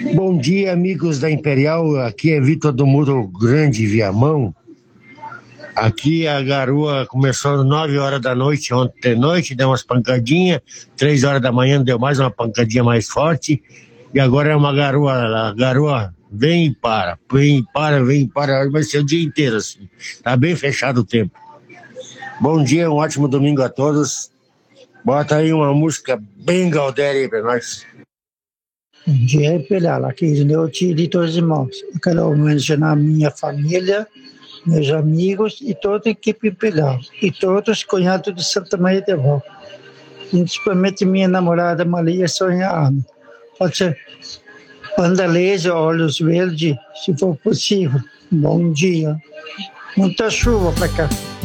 Bom dia, amigos da Imperial. Aqui é Vitor do Muro Grande, Viamão. Aqui a garoa começou às 9 horas da noite, ontem de noite, deu umas pancadinhas. 3 horas da manhã deu mais uma pancadinha mais forte. E agora é uma garoa, a garoa vem e para, vem e para, vem e para. Vai ser o dia inteiro assim. Tá bem fechado o tempo. Bom dia, um ótimo domingo a todos. Bota aí uma música bem Galdéria aí pra nós. Bom dia, Imperial. Aqui é Neoti de Dois Irmãos. Eu quero mencionar minha família, meus amigos e toda a equipe Imperial. E todos os cunhados de Santa Maria de Volta. Principalmente minha namorada Maria Sonha Ana. Pode ser Vandaleza, Olhos Verdes, se for possível. Bom dia. Muita chuva para cá.